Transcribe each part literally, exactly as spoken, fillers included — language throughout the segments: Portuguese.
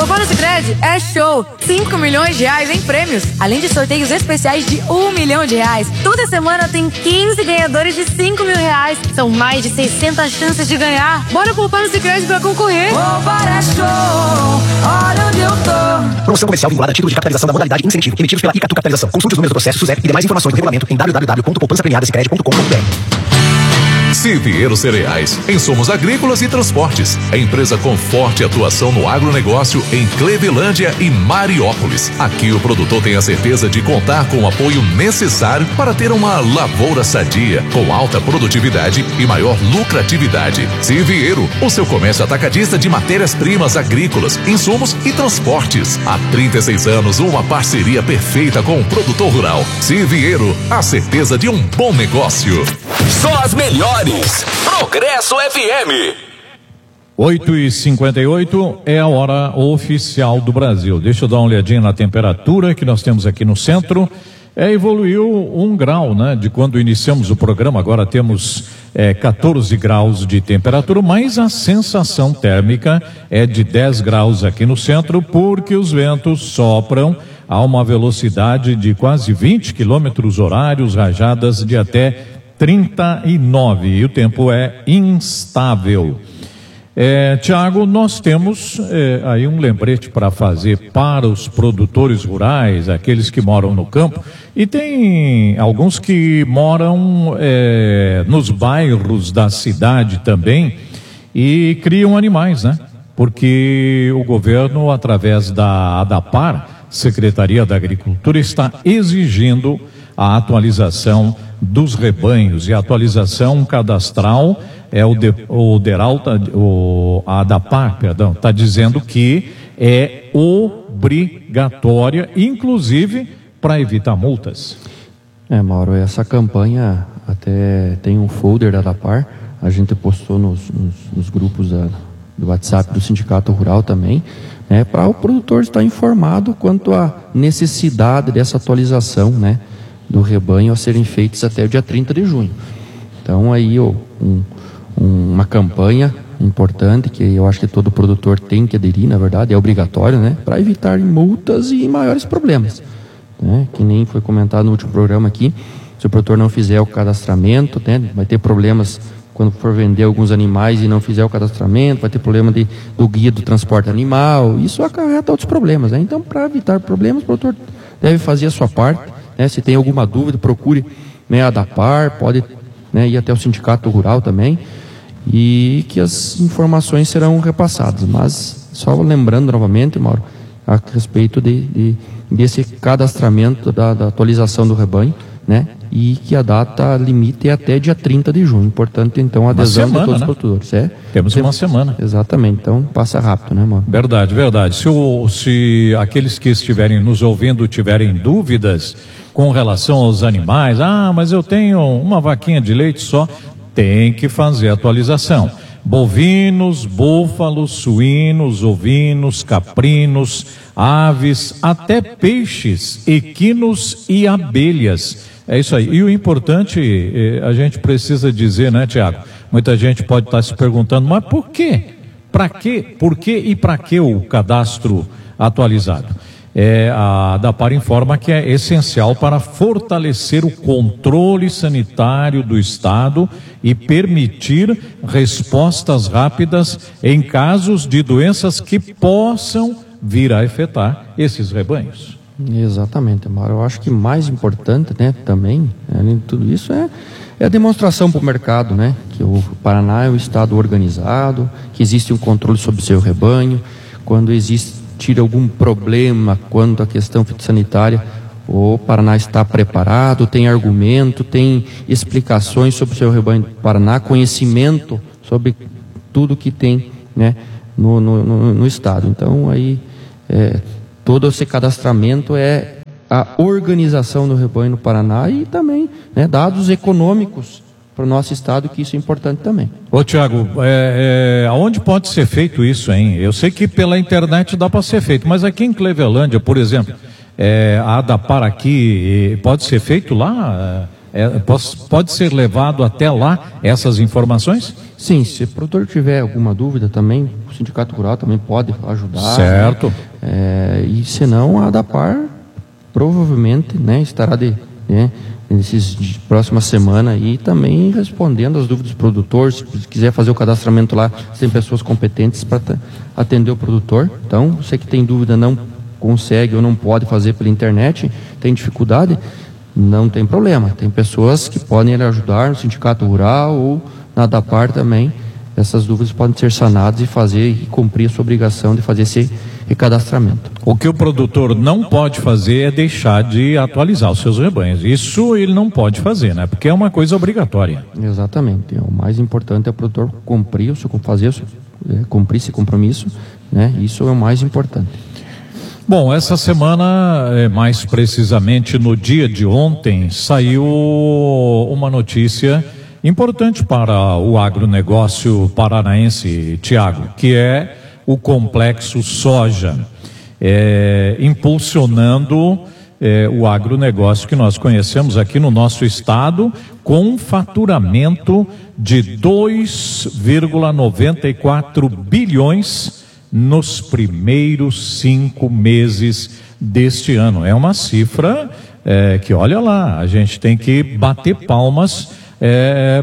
Poupar no Sicredi é show! cinco milhões de reais em prêmios, além de sorteios especiais de um milhão de reais. Toda semana tem quinze ganhadores de cinco mil reais. São mais de seiscentas chances de ganhar. Bora poupar no Sicredi pra concorrer. Poupar é show, olha onde eu tô. Promoção comercial vinculada a título de capitalização da modalidade incentivo, emitidos pela Icatu Capitalização. Consulte os números do processo, SUSEP e demais informações do regulamento em w w w ponto poupança premiada sicredi ponto com ponto b r. Siviero Cereais, insumos agrícolas e transportes. A empresa com forte atuação no agronegócio em Clevelândia e Mariópolis. Aqui o produtor tem a certeza de contar com o apoio necessário para ter uma lavoura sadia, com alta produtividade e maior lucratividade. Siviero, o seu comércio atacadista de matérias-primas agrícolas, insumos e transportes. Há trinta e seis anos, uma parceria perfeita com o produtor rural. Siviero, a certeza de um bom negócio. Só as melhores. Progresso F M. oito e cinquenta e oito é a hora oficial do Brasil. Deixa eu dar uma olhadinha na temperatura que nós temos aqui no centro. É, evoluiu um grau, né? De quando iniciamos o programa, agora temos é, quatorze graus de temperatura, mas a sensação térmica é de dez graus aqui no centro, porque os ventos sopram a uma velocidade de quase vinte quilômetros horários, rajadas de até trinta e nove, e o tempo é instável. É, Tiago, nós temos é, aí um lembrete para fazer para os produtores rurais, aqueles que moram no campo, e tem alguns que moram é, nos bairros da cidade também e criam animais, né? Porque o governo, através da ADAPAR, Secretaria da Agricultura, está exigindo a atualização dos rebanhos, e a atualização cadastral é o, de, o Deralta, o a ADAPAR, perdão, está dizendo que é obrigatória, inclusive para evitar multas. É, Mauro, essa campanha até tem um folder da ADAPAR, a gente postou nos, nos, nos grupos da, do WhatsApp do Sindicato Rural também, né, para o produtor estar informado quanto à necessidade dessa atualização, né, do rebanho a serem feitos até o dia trinta de junho. Então aí ó, um, um, uma campanha importante que eu acho que todo produtor tem que aderir, na verdade, é obrigatório, né, para evitar multas e maiores problemas, né, que nem foi comentado no último programa aqui. Se o produtor não fizer o cadastramento, né, vai ter problemas quando for vender alguns animais e não fizer o cadastramento, vai ter problema de, do guia do transporte animal, isso acarreta outros problemas, né? Então, para evitar problemas, o produtor deve fazer a sua parte, né? Se tem alguma dúvida, procure, né, a ADAPAR, pode, né, ir até o Sindicato Rural também, e que as informações serão repassadas. Mas, só lembrando novamente, Mauro, a respeito de, de, desse cadastramento da, da atualização do rebanho, né? E que a data limite é até dia trinta de junho. Importante, então, a adesão semana, de todos, né, os produtores. É, Temos uma semana. Exatamente, então passa rápido, né, mano? Verdade, verdade. Se, o, se aqueles que estiverem nos ouvindo tiverem dúvidas com relação aos animais, ah, mas eu tenho uma vaquinha de leite só, tem que fazer a atualização. Bovinos, búfalos, suínos, ovinos, caprinos, aves, até peixes, equinos e abelhas. É isso aí. E o importante, eh, a gente precisa dizer, né, Tiago? Muita gente pode estar se perguntando, mas por quê? Para quê? Por quê e para que o cadastro atualizado? É, a ADAPAR informa que é essencial para fortalecer o controle sanitário do Estado e permitir respostas rápidas em casos de doenças que possam vir a afetar esses rebanhos. Exatamente, Mauro. Eu acho que mais importante, né, também, além de tudo isso, é, é a demonstração para o mercado, né, que o Paraná é um estado organizado, que existe um controle sobre o seu rebanho. Quando existir algum problema quanto à questão fitossanitária, o Paraná está preparado, tem argumento, tem explicações sobre o seu rebanho do Paraná, conhecimento sobre tudo que tem, né, no, no, no, no estado. Então, aí, é, todo esse cadastramento é a organização do rebanho no Paraná e também, né, dados econômicos para o nosso estado, que isso é importante também. Ô Tiago, é, é, aonde pode ser feito isso, hein? Eu sei que pela internet dá para ser feito, mas aqui em Clevelândia, por exemplo, é, a ADAPAR aqui, pode ser feito lá É, pode, pode ser levado até lá essas informações? Sim, se o produtor tiver alguma dúvida também, o Sindicato Rural também pode ajudar. Certo. Né? É, e se não, a ADAPAR provavelmente, né, estará de, né, nesses próxima semana aí também respondendo as dúvidas do produtor. Se quiser fazer o cadastramento lá, tem pessoas competentes para atender o produtor. Então, você que tem dúvida, não consegue ou não pode fazer pela internet, tem dificuldade, não tem problema. Tem pessoas que podem lhe ajudar no Sindicato Rural ou na ADAPAR também. Essas dúvidas podem ser sanadas e fazer e cumprir a sua obrigação de fazer esse recadastramento. O que o produtor não pode fazer é deixar de atualizar os seus rebanhos. Isso ele não pode fazer, né? Porque é uma coisa obrigatória. Exatamente. O mais importante é o produtor cumprir o seu, fazer o seu, é, cumprir esse compromisso, né? Isso é o mais importante. Bom, essa semana, mais precisamente no dia de ontem, saiu uma notícia importante para o agronegócio paranaense, Tiago, que é o complexo soja, é, impulsionando é, o agronegócio que nós conhecemos aqui no nosso estado, com um faturamento de dois vírgula noventa e quatro bilhões nos primeiros cinco meses deste ano. É uma cifra é, que, olha lá, a gente tem que bater palmas É,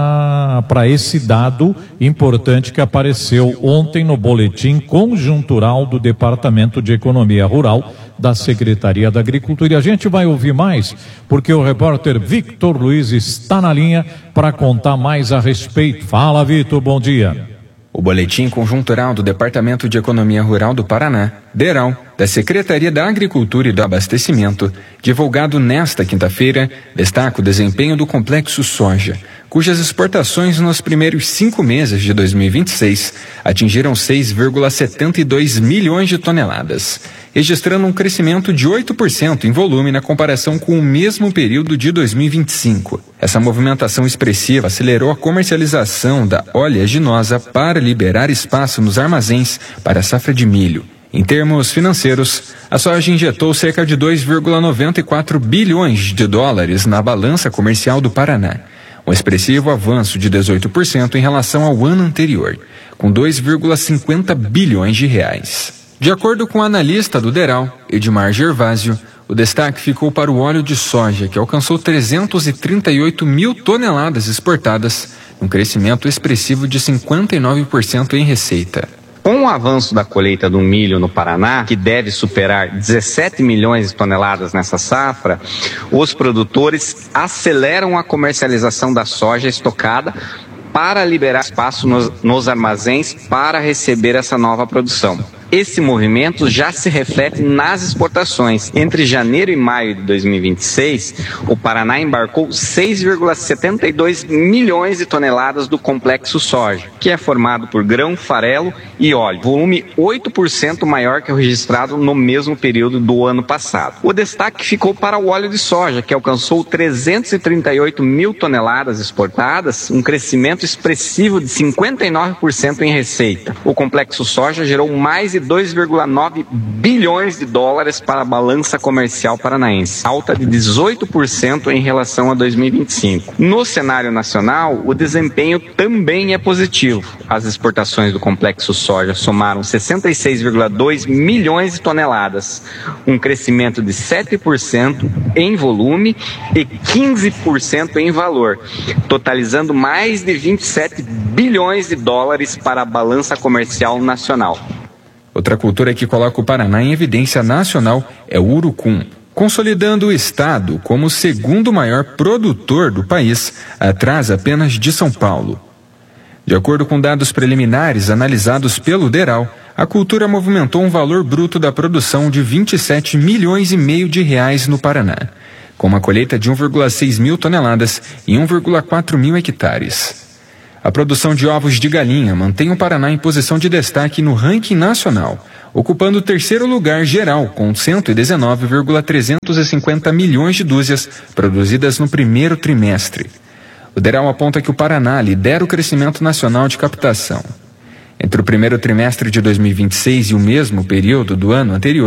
para esse dado importante que apareceu ontem no boletim conjuntural do Departamento de Economia Rural da Secretaria da Agricultura. E a gente vai ouvir mais, porque o repórter Victor Luiz está na linha para contar mais a respeito. Fala, Victor, bom dia. O boletim conjuntural do Departamento de Economia Rural do Paraná, DERAL, da Secretaria da Agricultura e do Abastecimento, divulgado nesta quinta-feira, destaca o desempenho do complexo soja, cujas exportações nos primeiros cinco meses de dois mil e vinte e seis atingiram seis vírgula setenta e dois milhões de toneladas, registrando um crescimento de oito por cento em volume na comparação com o mesmo período de dois mil e vinte e cinco. Essa movimentação expressiva acelerou a comercialização da oleaginosa para liberar espaço nos armazéns para a safra de milho. Em termos financeiros, a soja injetou cerca de dois vírgula noventa e quatro bilhões de dólares na balança comercial do Paraná, um expressivo avanço de dezoito por cento em relação ao ano anterior, com dois vírgula cinquenta bilhões de reais. De acordo com o analista do DERAL, Edmar Gervásio, o destaque ficou para o óleo de soja, que alcançou trezentos e trinta e oito mil toneladas exportadas, um crescimento expressivo de cinquenta e nove por cento em receita. Com o avanço da colheita do milho no Paraná, que deve superar dezessete milhões de toneladas nessa safra, os produtores aceleram a comercialização da soja estocada para liberar espaço nos, nos armazéns para receber essa nova produção. Esse movimento já se reflete nas exportações. Entre janeiro e maio de dois mil e vinte e seis, o Paraná embarcou seis vírgula setenta e dois milhões de toneladas do complexo soja, que é formado por grão, farelo e óleo, volume oito por cento maior que o registrado no mesmo período do ano passado. O destaque ficou para o óleo de soja, que alcançou trezentos e trinta e oito mil toneladas exportadas, um crescimento expressivo de cinquenta e nove por cento em receita. O complexo soja gerou mais de dois vírgula nove bilhões de dólares para a balança comercial paranaense, alta de dezoito por cento em relação a dois mil e vinte e cinco. No cenário nacional, o desempenho também é positivo. As exportações do complexo soja somaram sessenta e seis vírgula dois milhões de toneladas, um crescimento de sete por cento em volume e quinze por cento em valor, totalizando mais de vinte e sete bilhões de dólares para a balança comercial nacional. Outra cultura que coloca o Paraná em evidência nacional é o urucum, consolidando o estado como o segundo maior produtor do país, atrás apenas de São Paulo. De acordo com dados preliminares analisados pelo DERAL, a cultura movimentou um valor bruto da produção de vinte e sete milhões e meio de reais no Paraná, com uma colheita de um vírgula seis mil toneladas em um vírgula quatro mil hectares. A produção de ovos de galinha mantém o Paraná em posição de destaque no ranking nacional, ocupando o terceiro lugar geral com cento e dezenove vírgula trezentos e cinquenta milhões de dúzias produzidas no primeiro trimestre. O DERAL aponta que o Paraná lidera o crescimento nacional de captação. Entre o primeiro trimestre de dois mil e vinte e seis e o mesmo período do ano anterior,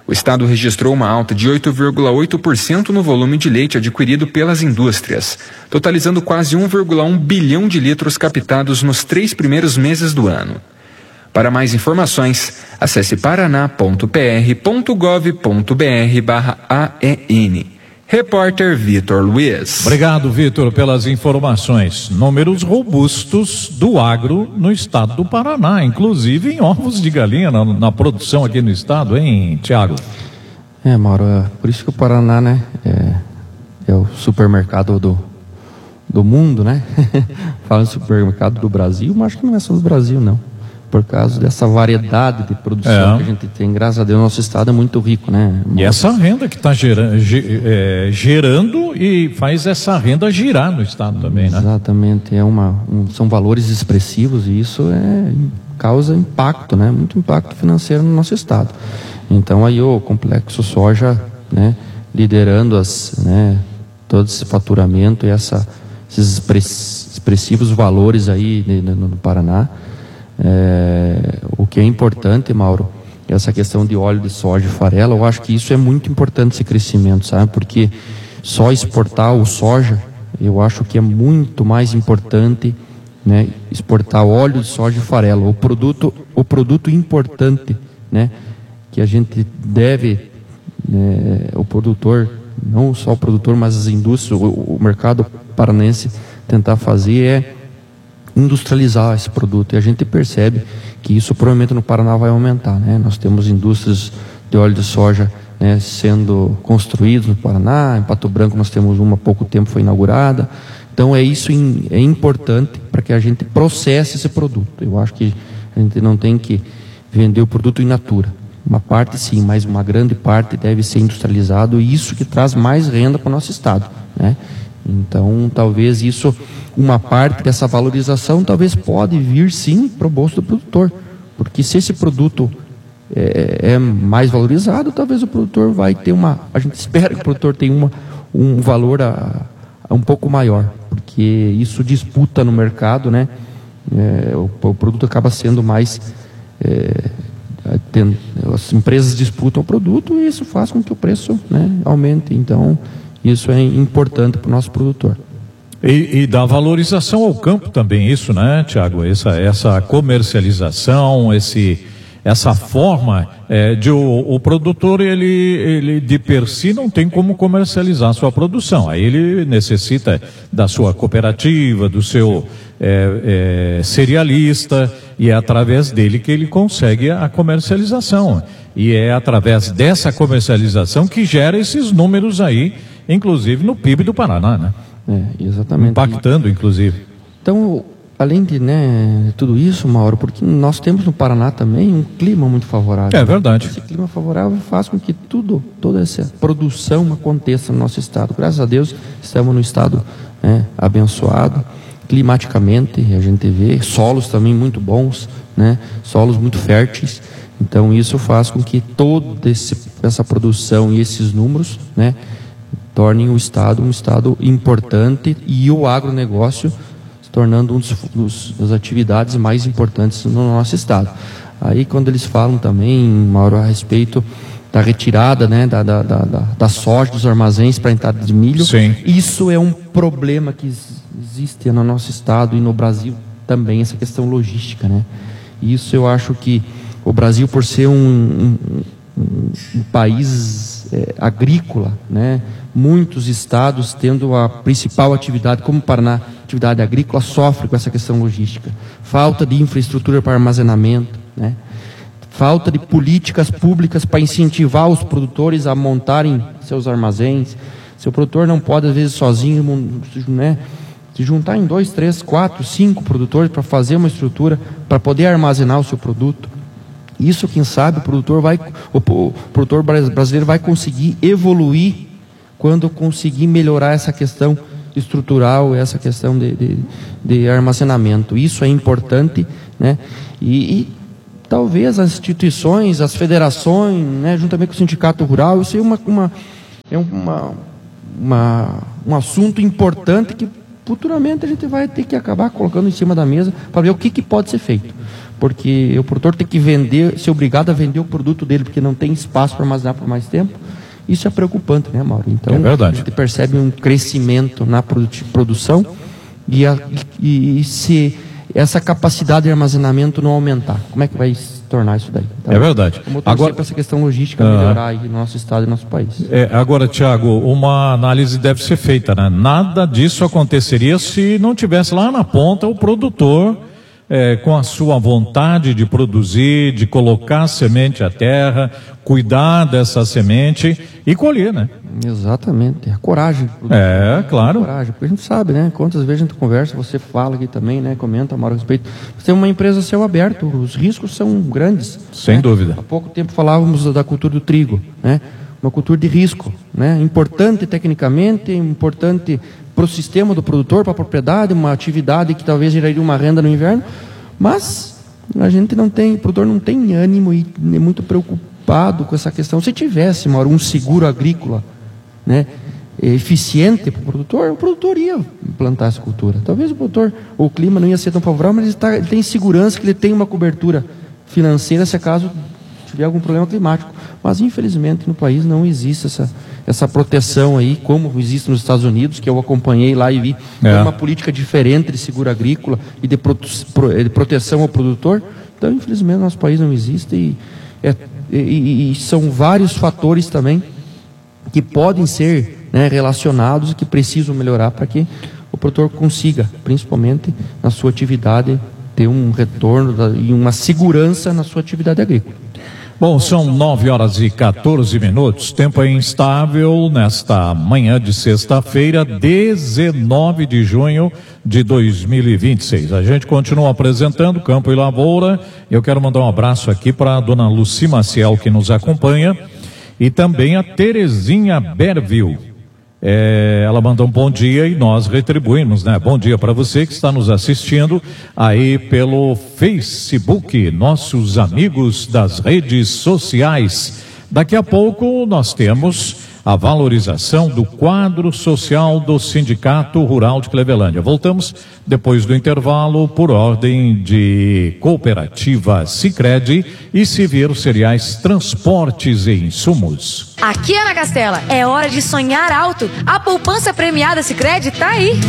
O estado registrou uma alta de oito vírgula oito por cento no volume de leite adquirido pelas indústrias, totalizando quase um vírgula um bilhão de litros captados nos três primeiros meses do ano. Para mais informações, acesse paraná ponto p r ponto gov ponto b r barra A E N. Repórter Vitor Luiz. Obrigado, Vitor, pelas informações. Números robustos do agro no estado do Paraná, inclusive em ovos de galinha na, na produção aqui no estado, hein, Tiago? É, Mauro, é por isso que o Paraná, né, é, é o supermercado do, do mundo, né? Fala em supermercado do Brasil, mas acho que não é só do Brasil, não. Por causa dessa variedade de produção é. que a gente tem, graças a Deus, nosso estado é muito rico, né? E essa renda que está gerando, é, gerando e faz essa renda girar no estado também, né? Exatamente, é uma, um, são valores expressivos e isso é, causa impacto, né? Muito impacto financeiro no nosso estado. Então aí o Complexo Soja, né, liderando as, né, todo esse faturamento e essa, esses expressivos valores aí no, no Paraná. É, o que é importante, Mauro, essa questão de óleo de soja e farelo, eu acho que isso é muito importante, esse crescimento, sabe? Porque só exportar o soja, eu acho que é muito mais importante, né, exportar óleo de soja e farelo, o produto, o produto importante, né, que a gente deve, né, o produtor, não só o produtor, mas as indústrias, o, o mercado paranaense tentar fazer é industrializar esse produto, e a gente percebe que isso provavelmente no Paraná vai aumentar, né? Nós temos indústrias de óleo de soja, né, sendo construídas no Paraná. Em Pato Branco nós temos uma há pouco tempo, foi inaugurada. Então é isso, é importante para que a gente processe esse produto. Eu acho que a gente não tem que vender o produto in natura. Uma parte sim, mas uma grande parte deve ser industrializado, e isso que traz mais renda para o nosso estado, né? Então, talvez isso, uma parte dessa valorização, talvez pode vir sim para o bolso do produtor, porque se esse produto é, é mais valorizado, talvez o produtor vai ter uma, a gente espera que o produtor tenha uma, um valor a, a um pouco maior, porque isso disputa no mercado, né? É, o, o produto acaba sendo mais, é, tem, as empresas disputam o produto e isso faz com que o preço, né, aumente. Então, isso é importante para o nosso produtor. E, e dá valorização ao campo também, isso, né, Tiago? Essa, essa comercialização, esse, essa forma é, de o, o produtor, ele, ele de per si não tem como comercializar a sua produção. Aí ele necessita da sua cooperativa, do seu é, é, cerealista, e é através dele que ele consegue a comercialização. E é através dessa comercialização que gera esses números aí, inclusive no P I B do Paraná, né? É, exatamente. Impactando, inclusive. Então, além de, né, tudo isso, Mauro, porque nós temos no Paraná também um clima muito favorável. É verdade. Esse clima favorável faz com que tudo, toda essa produção aconteça no nosso estado. Graças a Deus, estamos no estado, né, abençoado, climaticamente, a gente vê solos também muito bons, né, solos muito férteis. Então, isso faz com que toda esse, essa produção e esses números, né, tornem o estado um estado importante, e o agronegócio se tornando um dos, dos, das atividades mais importantes no nosso estado. Aí, quando eles falam também, Mauro, a respeito da retirada, né, da, da, da, da soja dos armazéns para a entrada de milho, sim, isso é um problema que existe no nosso estado e no Brasil também, essa questão logística, né? Isso eu acho que o Brasil, por ser um, um, um, um país é, agrícola, né, muitos estados tendo a principal atividade, como o Paraná, atividade agrícola, sofre com essa questão logística. Falta de infraestrutura para armazenamento, né? Falta de políticas públicas para incentivar os produtores a montarem seus armazéns. Se o produtor não pode, às vezes, sozinho, né, se juntar em dois, três, quatro, cinco produtores para fazer uma estrutura para poder armazenar o seu produto. Isso, quem sabe, o produtor vai, o, o produtor brasileiro vai conseguir evoluir quando conseguir melhorar essa questão estrutural, essa questão de, de, de armazenamento. Isso é importante, né? E, e talvez as instituições, as federações, né, juntamente com o sindicato rural, isso é, uma, uma, é uma, uma, um assunto importante que futuramente a gente vai ter que acabar colocando em cima da mesa para ver o que, que pode ser feito. porque o produtor tem que vender, ser obrigado a vender o produto dele, porque não tem espaço para armazenar por mais tempo. Isso é preocupante, né, Mauro? Então, é verdade. A gente percebe um crescimento na produção e, a, e, e se essa capacidade de armazenamento não aumentar, como é que vai se tornar isso daí? Então, é verdade. Vamos torcer agora para essa questão logística uh, melhorar aí no nosso estado e no nosso país. É, agora, Tiago, uma análise deve ser feita, né? Nada disso aconteceria se não tivesse lá na ponta o produtor é, com a sua vontade de produzir, de colocar semente à terra, cuidar dessa semente e colher, né? Exatamente, a coragem. É, claro. A coragem, porque a gente sabe, né? Quantas vezes a gente conversa, você fala aqui também, né? Comenta, Mauro, a respeito. Você tem uma empresa a céu aberto, os riscos são grandes. Sem né? dúvida. Há pouco tempo falávamos da cultura do trigo, né? Uma cultura de risco, né? Importante tecnicamente, importante para o sistema do produtor, para a propriedade, uma atividade que talvez geraria uma renda no inverno, mas a gente não tem, o produtor não tem ânimo e é muito preocupado com essa questão. Se tivesse, Mauro, um seguro agrícola, né, eficiente para o produtor, o produtor ia plantar essa cultura. Talvez o produtor, o clima não ia ser tão favorável, mas ele, tá, ele tem segurança que ele tem uma cobertura financeira se acaso tiver algum problema climático. Mas infelizmente no país não existe essa, essa proteção aí, como existe nos Estados Unidos, que eu acompanhei lá e vi é. uma política diferente de seguro agrícola e de, prote, de proteção ao produtor. Então infelizmente no nosso país não existe e, é, e, e são vários fatores também que podem ser, né, relacionados e que precisam melhorar para que o produtor consiga, principalmente na sua atividade, ter um retorno da, e uma segurança na sua atividade agrícola. Bom, são nove horas e quatorze minutos, tempo instável nesta manhã de sexta-feira, dezenove de junho de dois mil e vinte e seis. A gente continua apresentando Campo e Lavoura. Eu quero mandar um abraço aqui para a dona Luci Maciel, que nos acompanha, e também a Terezinha Berville. É, ela mandou um bom dia e nós retribuímos, né? Bom dia para você que está nos assistindo aí pelo Facebook, nossos amigos das redes sociais. Daqui a pouco nós temos a valorização do quadro social do Sindicato Rural de Clevelândia. Voltamos depois do intervalo por ordem de Cooperativa Sicredi e Siviero Cereais Transportes e Insumos. Aqui, Ana Castela, é hora de sonhar alto. A poupança premiada Sicredi tá aí.